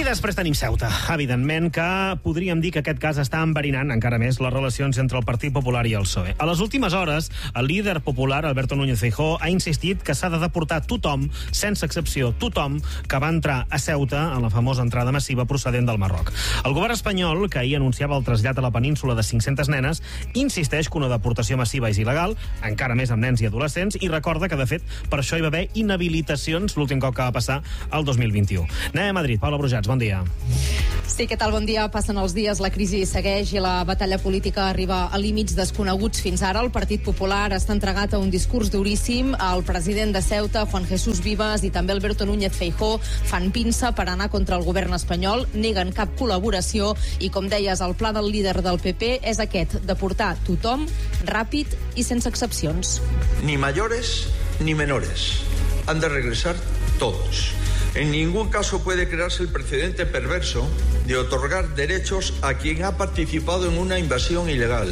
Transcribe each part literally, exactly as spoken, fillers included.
després tenim Ceuta. Evidentment que podríem dir que aquest cas està enverinant encara més les relacions entre el Partit Popular i el P S O E. A les últimes hores, el líder popular, Alberto Núñez Feijóo, ha insistit que s'ha de deportar tothom, sense excepció, tothom que va entrar a Ceuta en la famosa entrada massiva procedent del Marroc. El govern espanyol, que ahir anunciava el trasllat a la península de cinc-centes nenes, insisteix que una deportació massiva és il·legal, encara més amb nens i adolescents, i recorda que, de fet, per això hi va haver inhabilitacions l'últim cop que va passar el dos mil vint-i-u. Anem a Madrid. Paula Brujats, bon dia. Sí, què tal? Bon dia. Passen els dies, la crisi segueix i la batalla política arriba a límits desconeguts fins ara. El Partit Popular està entregat a un discurs duríssim. El president de Ceuta, Juan Jesús Vivas, i també Alberto Núñez Feijóo fan pinça per anar contra el govern espanyol, neguen cap col·laboració i, com deies, el pla del líder del P P és aquest, deportar tothom, ràpid i sense excepcions. Ni mayores ni menores. Han de regresar todos. En ningún caso puede crearse el precedente perverso de otorgar derechos a quien ha participado en una invasión ilegal.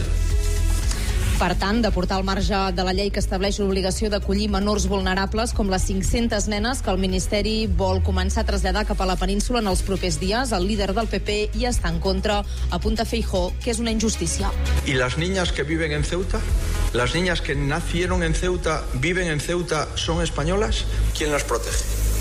Per tant, deportar al marge de la llei que estableix l'obligació d'acollir menors vulnerables com les cinc-centes nenes que el Ministeri vol començar a traslladar cap a la península en els propers dies. El líder del P P hi està en contra. Apunta Feijóo que és una injustícia. ¿Y las niñas que viven en Ceuta? ¿Las niñas que nacieron en Ceuta, viven en Ceuta, son españolas? ¿Quién las protege?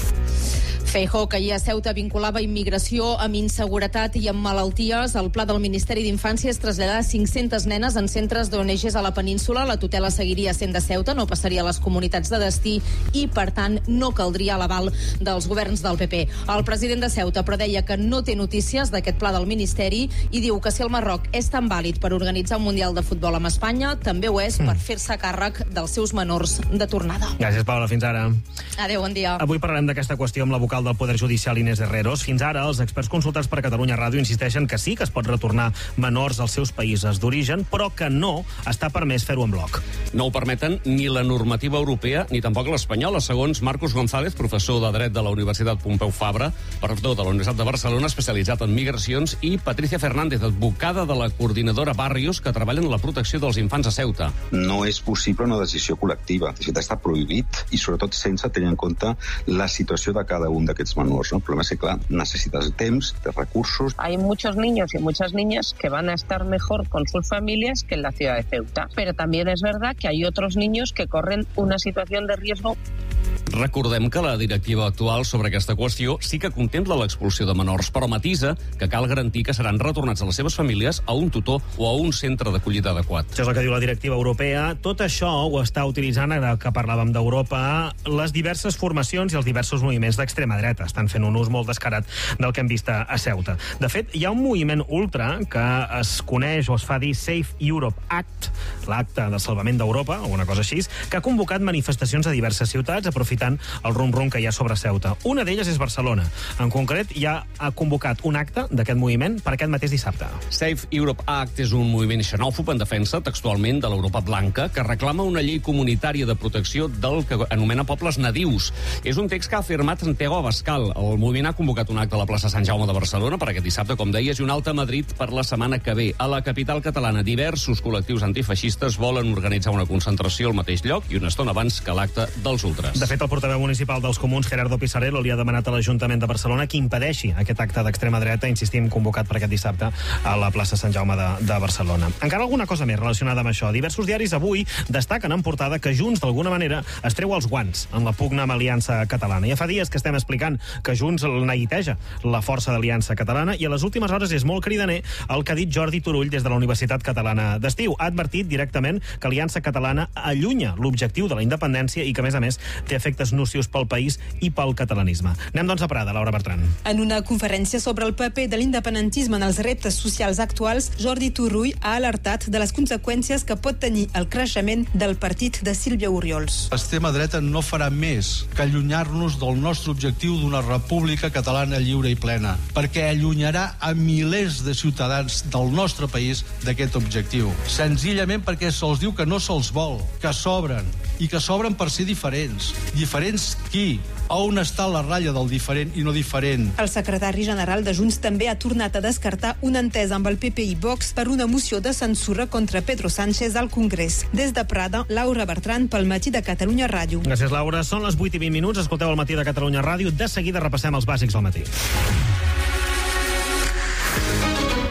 Feijóo, que ahir a Ceuta vinculava immigració amb inseguretat i amb malalties. El pla del Ministeri d'Infància és traslladar cinc-centes nenes en centres d'O N Ges a la península. La tutela seguiria sent de Ceuta, no passaria a les comunitats de destí i, per tant, no caldria l'aval dels governs del P P. El president de Ceuta però deia que no té notícies d'aquest pla del Ministeri i diu que si el Marroc és tan vàlid per organitzar un Mundial de Futbol amb Espanya, també ho és per fer-se càrrec dels seus menors de tornada. Gràcies, Paula. Fins ara. Adéu, bon dia. Avui parlarem d'aquesta qüestió amb la vocal del Poder Judicial, Inés Herreros. Fins ara, els experts consultats per Catalunya Ràdio insisteixen que sí que es pot retornar menors als seus països d'origen, però que no està permès fer-ho en bloc. No ho permeten ni la normativa europea ni tampoc l'espanyola, segons Marcos González, professor de Dret de la Universitat Pompeu Fabra, perdó, de la Universitat de Barcelona, especialitzat en migracions, i Patricia Fernández, advocada de la coordinadora Barrios, que treballa en la protecció dels infants a Ceuta. No és possible una decisió col·lectiva. De fet, està prohibit i, sobretot, sense tenir en compte la situació de cada un d'aquests menors. ¿no? El problema es que, claro, necesitas de temps, de recursos. Hay muchos niños y muchas niñas que van a estar mejor con sus familias que en la ciudad de Ceuta. Pero también es verdad que hay otros niños que corren una situación de riesgo. Recordem que la directiva actual sobre aquesta qüestió sí que contempla l'expulsió de menors, però matisa que cal garantir que seran retornats a les seves famílies, a un tutor o a un centre d'acollida adequat. Això és el que diu la directiva europea. Tot això ho està utilitzant, ara que parlàvem d'Europa, les diverses formacions i els diversos moviments d'extrema dreta. Estan fent un ús molt descarat del que hem vist a Ceuta. De fet, hi ha un moviment ultra que es coneix o es fa dir Safe Europe Act, l'acte de salvament d'Europa, o una cosa així, que ha convocat manifestacions a diverses ciutats aprofitant el rum-rum que hi ha sobre Ceuta. Una d'elles és Barcelona. En concret, ja ha convocat un acte d'aquest moviment per aquest mateix dissabte. Safe Europe Act és un moviment xenòfob en defensa, textualment, de l'Europa blanca, que reclama una llei comunitària de protecció del que anomena pobles nadius. És un text que ha afirmat Santiago Abascal. El moviment ha convocat un acte a la plaça Sant Jaume de Barcelona per aquest dissabte, com deies, i un altre a Madrid per la setmana que ve. A la capital catalana, diversos col·lectius antifeixistes volen organitzar una concentració al mateix lloc i una estona abans que l'acte dels ultres. De fet, el portaveu municipal dels Comuns, Gerardo Pisarello, li ha demanat a l'Ajuntament de Barcelona que impedeixi aquest acte d'extrema dreta, insistim, convocat per aquest dissabte a la plaça Sant Jaume de, de Barcelona. Encara alguna cosa més relacionada amb això. Diversos diaris avui destaquen en portada que Junts, d'alguna manera, es treu els guants en la pugna amb Aliança Catalana. Ja fa dies que estem explicant que Junts neguiteja la força d'Aliança Catalana i a les últimes hores és molt cridaner el que ha dit Jordi Turull des de la Universitat Catalana d'Estiu. Ha advertit directament que Aliança Catalana allunya l'objectiu de la independència i que, a més a més, té efectes nocius pel país i pel catalanisme. Anem, doncs, a Prada, Laura Bertran. En una conferència sobre el paper de l'independentisme en els reptes socials actuals, Jordi Turull ha alertat de les conseqüències que pot tenir el creixement del partit de Sílvia Oriols. L'extrema dreta no farà més que allunyar-nos del nostre objectiu d'una república catalana lliure i plena, perquè allunyarà a milers de ciutadans del nostre país d'aquest objectiu. Senzillament perquè se'ls diu que no se'ls vol, que s'obren, i que s'obren per ser diferents. Diferents qui? On està la ratlla del diferent i no diferent? El secretari general de Junts també ha tornat a descartar una entesa amb el P P i Vox per una moció de censura contra Pedro Sánchez al Congrés. Des de Prada, Laura Bertran pel Matí de Catalunya Ràdio. Gràcies, Laura. Són les vuit i vint minuts. Escolteu el Matí de Catalunya Ràdio. De seguida repassem els bàsics del matí.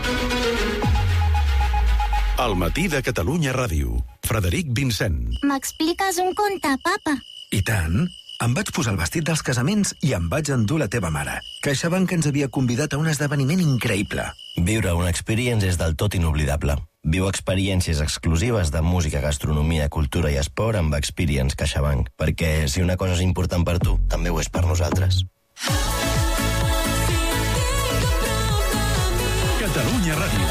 El matí de Catalunya Ràdio. Frederic Vincent. M'expliques un conte, papa? I tant. Em vaig posar el vestit dels casaments i em vaig endur la teva mare. CaixaBank ens havia convidat a un esdeveniment increïble. Viure una experience és del tot inoblidable. Viu experiències exclusives de música, gastronomia, cultura i esport amb Experience CaixaBank. Perquè si una cosa és important per tu, també ho és per nosaltres. Catalunya Ràdio.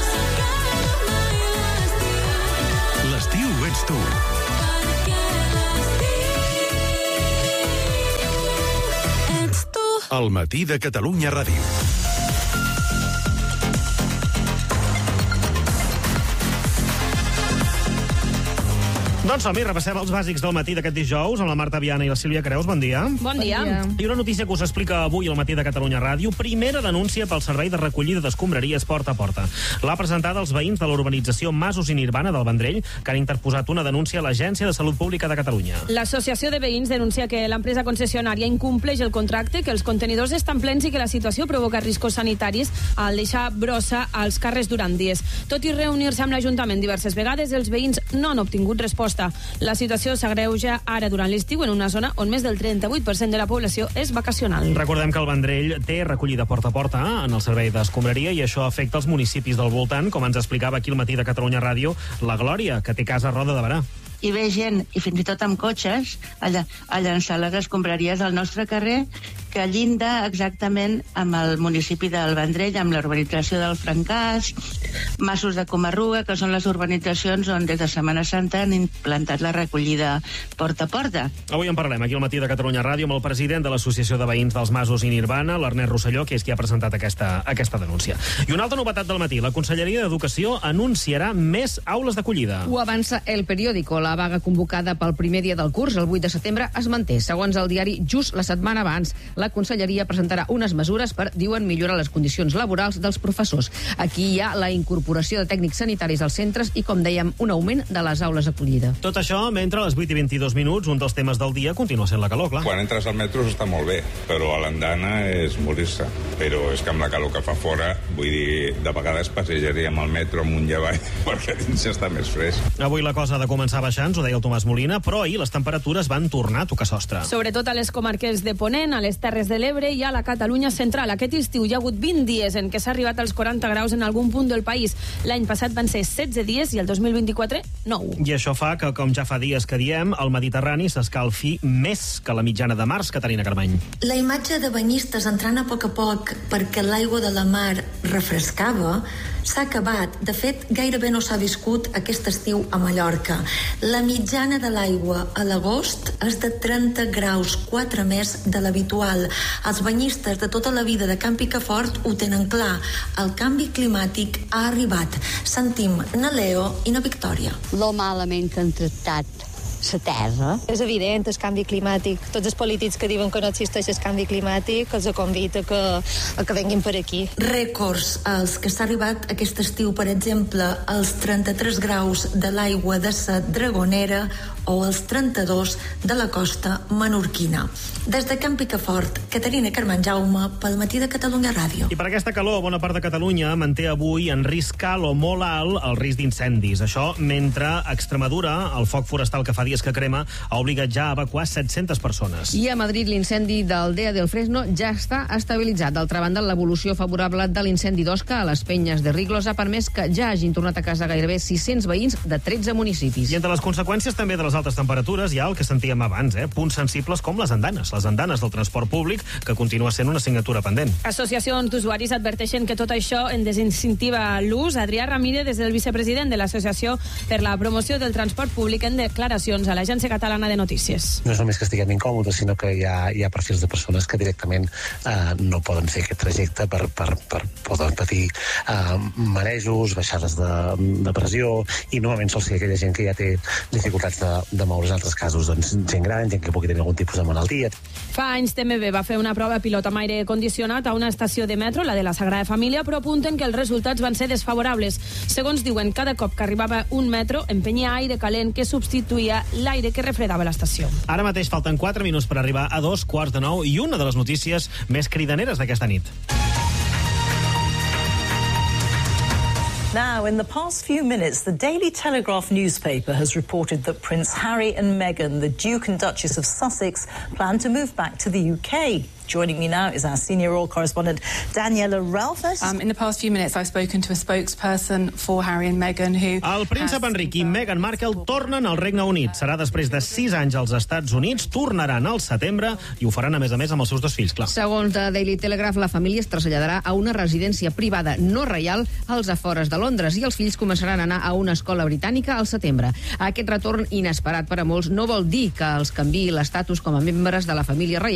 L'estiu ets tu. El matí de Catalunya Ràdio. Doncs som-hi, repassem els bàsics del matí d'aquest dijous amb la Marta Viana i la Sílvia Creus. Bon dia. Bon dia. I una notícia que us explica avui al matí de Catalunya Ràdio. Primera denúncia pel servei de recollida d'escombraries porta a porta. L'ha presentada els veïns de la urbanització Masos i Nirvana del Vendrell, que han interposat una denúncia a l'Agència de Salut Pública de Catalunya. L'associació de veïns denuncia que l'empresa concessionària incompleix el contracte, que els contenidors estan plens i que la situació provoca riscos sanitaris al deixar brossa als carrers durant dies. Tot i reunir-se amb l'Ajuntament diverses vegades, els veïns no han obtingut resposta. La situació s'agreuja ara durant l'estiu en una zona on més del trenta-vuit per cent de la població és vacacional. Recordem que el Vendrell té recollida porta a porta en el servei d'escombraria i això afecta els municipis del voltant, com ens explicava aquí al matí de Catalunya Ràdio la Glòria, que té casa a Roda de Berà. I ve gent, i fins i tot amb cotxes, a, a llançar les escombraries al nostre carrer, que llinda exactament amb el municipi del Vendrell, amb l'urbanització del Francàs, Masos de Comarruga, que són les urbanitzacions on des de Setmana Santa han implantat la recollida porta a porta. Avui en parlem aquí al matí de Catalunya Ràdio amb el president de l'Associació de Veïns dels Masos i Nirvana, l'Ernest Rosselló, que és qui ha presentat aquesta, aquesta denúncia. I una altra novetat del matí, la Conselleria d'Educació anunciarà més aules d'acollida. Ho avança El Periódico. La vaga convocada pel primer dia del curs, el vuit de setembre, es manté. Segons el diari, just la setmana abans, la Conselleria presentarà unes mesures per, diuen, millorar les condicions laborals dels professors. Aquí hi ha la incorporació de tècnics sanitaris als centres i, com dèiem, un augment de les aules d'acollida. Tot això, mentre a les vuit i vint-i-dos minuts, un dels temes del dia continua sent la calor, clar. Quan entres al metro està molt bé, però a l'andana és morir-se. Però és que amb la calor que fa fora, vull dir, de vegades passejaríem al metro amunt i avall, perquè dins està més fresc. Avui la cosa ha de començar a baixar, ens ho deia el Tomàs Molina, però ahir les temperatures van tornar a tocar sostre. Sobretot a les comarques de Ponent, a les Terres de l'Ebre i a la Catalunya central. Aquest estiu hi ha hagut vint dies en què s'ha arribat als quaranta graus en algun punt del país. L'any passat van ser setze dies i el dos mil vint-i-quatre, nou. I això fa que, com ja fa dies que diem, el Mediterrani s'escalfi més que la mitjana de març, Caterina Carmany. La imatge de banyistes entrant a poc a poc perquè l'aigua de la mar refrescava s'ha acabat. De fet, gairebé no s'ha viscut aquest estiu a Mallorca. La mitjana de l'aigua a l'agost és de trenta graus, quatre més de l'habitual. Els banyistes de tota la vida de Camp Picafort ho tenen clar. El canvi climàtic ha arribat. Sentim na Leo i na Victòria. Lo malament que han tractat la terra. És evident el canvi climàtic. Tots els polítics que diuen que no existeix el canvi climàtic els convida que, a que venguin per aquí. Rècords als que s'ha arribat aquest estiu, per exemple, als trenta-tres graus de l'aigua de sa Dragonera o als trenta-dos de la costa menorquina. Des de Camp Picafort, Caterina Carmen Jaume, pel matí de Catalunya Ràdio. I per aquesta calor, bona part de Catalunya manté avui en risc alt o molt alt el risc d'incendis. Això mentre a Extremadura, el foc forestal que fa dies que crema, ha obligat ja a evacuar set-centes persones. I a Madrid l'incendi d'Aldea del Fresno ja està estabilitzat. D'altra banda, l'evolució favorable de l'incendi d'Osca a les Penyes de Riglos ha permès que ja hagin tornat a casa gairebé sis-cents veïns de tretze municipis. I entre les conseqüències també de les altes temperatures hi ha el que sentíem abans, eh? punts sensibles com les andanes, les andanes del transport públic, que continua sent una assignatura pendent. Associacions d'usuaris adverteixen que tot això en desincentiva l'ús. Adrià Ramírez és el vicepresident de l'Associació per la Promoció del Transport Públic en declaracions a l'Agència Catalana de Notícies. No és només que estiguem incòmodes, sinó que hi ha, hi ha perfils de persones que directament eh, no poden fer aquest trajecte per, per, per poder patir eh, marejos, baixades de, de pressió, i normalment sol ser aquella gent que ja té dificultats de, de moure. En altres casos, doncs, gent gran, gent que pugui tenir algun tipus de malaltia. Fa anys T M B va fer una prova pilot amb aire condicionat a una estació de metro, la de la Sagrada Família, però apunten que els resultats van ser desfavorables. Segons diuen, cada cop que arribava un metro empenyia aire calent que substituïa l'aire que refredava l'estació. Ara mateix falten quatre minuts per arribar a dos quarts de nou i una de les notícies més cridaneres d'aquesta nit. Now, in the past few minutes, the Daily Telegraph newspaper has reported that Prince Harry and Meghan, the Duke and Duchess of Sussex, plan to move back to the U K. Joining me now is our senior royal correspondent, Daniela Ralphus. Um, in the past few minutes, I've spoken to a spokesperson for Harry and Meghan who... El príncep Enric i Meghan Markle tornen al Regne Unit. Serà després de sis anys als Estats Units, tornaran al setembre i ho faran, a més a més, amb els seus dos fills, clar. Segons The Daily Telegraph, la família es traslladarà a una residència privada no reial als afores de Londres i els fills començaran a anar a una escola britànica al setembre. Aquest retorn inesperat per a molts no vol dir que els canviï l'estatus com a membres de la família reial